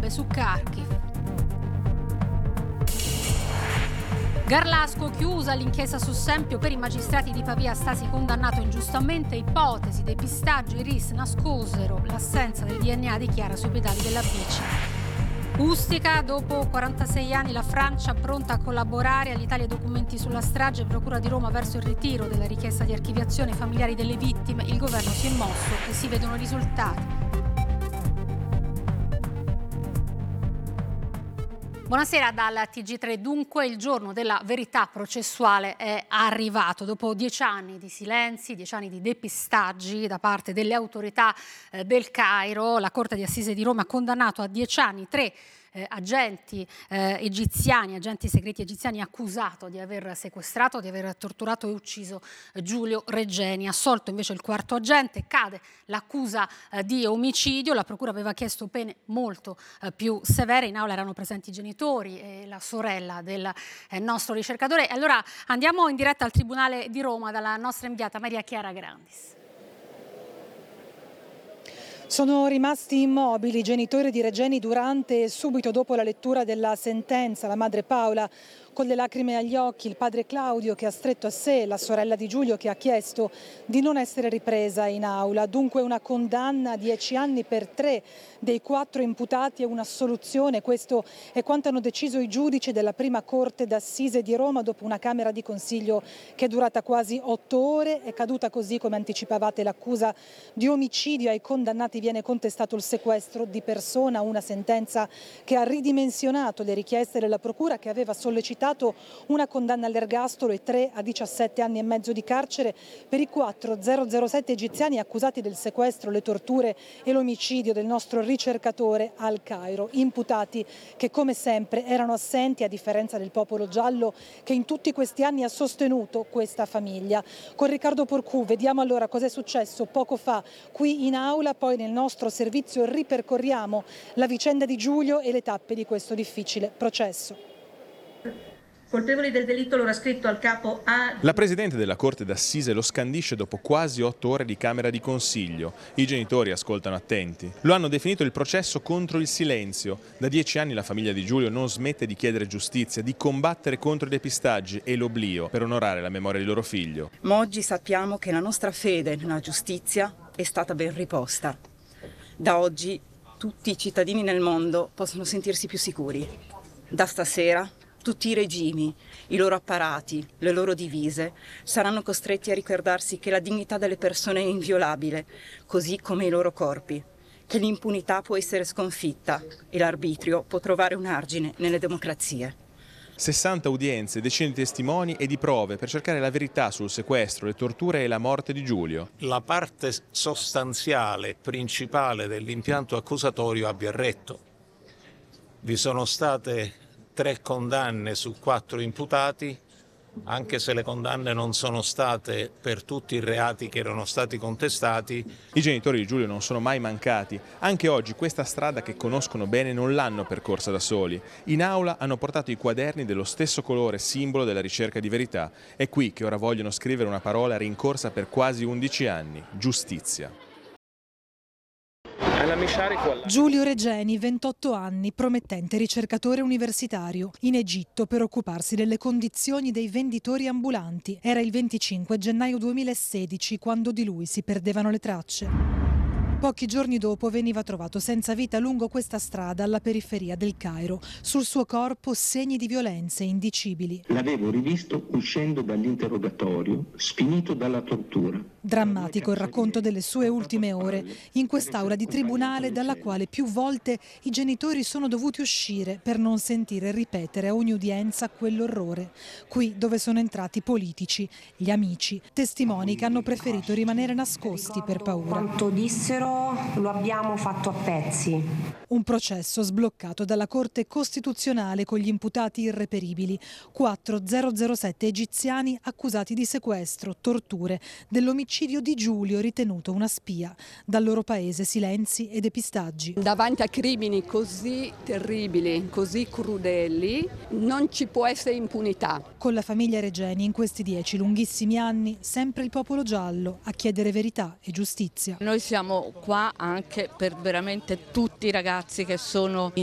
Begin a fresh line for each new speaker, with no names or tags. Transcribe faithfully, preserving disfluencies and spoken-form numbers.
bombe su Kharkiv. Garlasco, chiusa l'inchiesta su Sempio per i magistrati di Pavia. Stasi condannato ingiustamente. Ipotesi, depistaggi, R I S nascosero l'assenza del D N A di Chiara sui pedali della bici. Ustica, dopo quarantasei anni la Francia pronta a collaborare. All'Italia documenti sulla strage. Procura di Roma verso il ritiro della richiesta di archiviazione ai familiari delle vittime. Il governo si è mosso e si vedono risultati. Buonasera dal T G tre. Dunque il giorno della verità processuale è arrivato. Dopo dieci anni di silenzi, dieci anni di depistaggi da parte delle autorità eh, del Cairo, la Corte di Assise di Roma ha condannato a dieci anni tre Eh, agenti eh, egiziani, agenti segreti egiziani accusato di aver sequestrato, di aver torturato e ucciso eh, Giulio Regeni. Assolto invece il quarto agente, cade l'accusa eh, di omicidio. La procura aveva chiesto pene molto eh, più severe. In aula erano presenti i genitori e la sorella del eh, nostro ricercatore. Allora andiamo in diretta al Tribunale di Roma dalla nostra inviata Maria Chiara Grandis.
Sono rimasti immobili i genitori di Regeni durante e subito dopo la lettura della sentenza. La madre Paola con le lacrime agli occhi, il padre Claudio che ha stretto a sé la sorella di Giulio che ha chiesto di non essere ripresa in aula. Dunque una condanna a dieci anni per tre dei quattro imputati e un'assoluzione. Questo è quanto hanno deciso i giudici della prima Corte d'Assise di Roma dopo una Camera di Consiglio che è durata quasi otto ore. È caduta così, come anticipavate, l'accusa di omicidio. Ai condannati viene contestato il sequestro di persona, una sentenza che ha ridimensionato le richieste della procura, che aveva sollecitato una condanna all'ergastolo e tre a diciassette anni e mezzo di carcere per i quattro zero zero sette egiziani accusati del sequestro, le torture e l'omicidio del nostro ricercatore al Cairo. Imputati che come sempre erano assenti, a differenza del popolo giallo che in tutti questi anni ha sostenuto questa famiglia. Con Riccardo Porcu vediamo allora cosa è successo poco fa qui in aula, poi nel nostro servizio ripercorriamo la vicenda di Giulio e le tappe di questo difficile processo.
Colpevoli del delitto l'ora scritto al capo A.
La Presidente della Corte d'Assise lo scandisce dopo quasi otto ore di Camera di Consiglio. I genitori ascoltano attenti. Lo hanno definito il processo contro il silenzio. Da dieci anni la famiglia di Giulio non smette di chiedere giustizia, di combattere contro i depistaggi e l'oblio per onorare la memoria di loro figlio.
Ma oggi sappiamo che la nostra fede nella giustizia è stata ben riposta. Da oggi tutti i cittadini nel mondo possono sentirsi più sicuri. Da stasera tutti i regimi, i loro apparati, le loro divise saranno costretti a ricordarsi che la dignità delle persone è inviolabile, così come i loro corpi, che l'impunità può essere sconfitta e l'arbitrio può trovare un argine nelle democrazie.
sessanta udienze, decine di testimoni e di prove per cercare la verità sul sequestro, le torture e la morte di Giulio.
La parte sostanziale, principale dell'impianto accusatorio abbia retto. Vi sono state tre condanne su quattro imputati, anche se le condanne non sono state per tutti i reati che erano stati contestati.
I genitori di Giulio non sono mai mancati. Anche oggi questa strada che conoscono bene non l'hanno percorsa da soli. In aula hanno portato i quaderni dello stesso colore, simbolo della ricerca di verità. È qui che ora vogliono scrivere una parola rincorsa per quasi undici anni: giustizia.
Giulio Regeni, ventotto anni, promettente ricercatore universitario, in Egitto per occuparsi delle condizioni dei venditori ambulanti. Era il venticinque gennaio duemilasedici quando di lui si perdevano le tracce. Pochi giorni dopo veniva trovato senza vita lungo questa strada alla periferia del Cairo. Sul suo corpo segni di violenze indicibili.
L'avevo rivisto uscendo dall'interrogatorio, sfinito dalla tortura.
Drammatico il racconto delle sue ultime ore in quest'aula di tribunale dalla quale più volte i genitori sono dovuti uscire per non sentire ripetere a ogni udienza quell'orrore. Qui dove sono entrati politici, gli amici, testimoni che hanno preferito rimanere nascosti per paura.
Quanto dissero lo abbiamo fatto a pezzi.
Un processo sbloccato dalla Corte Costituzionale con gli imputati irreperibili, quattro zero zero sette egiziani accusati di sequestro, torture, dell'omicidio di Giulio ritenuto una spia. Dal loro paese silenzi e depistaggi.
Davanti a crimini così terribili, così crudeli, non ci può essere impunità.
Con la famiglia Regeni in questi dieci lunghissimi anni, sempre il popolo giallo a chiedere verità e giustizia.
Noi siamo qua anche per veramente tutti i ragazzi che sono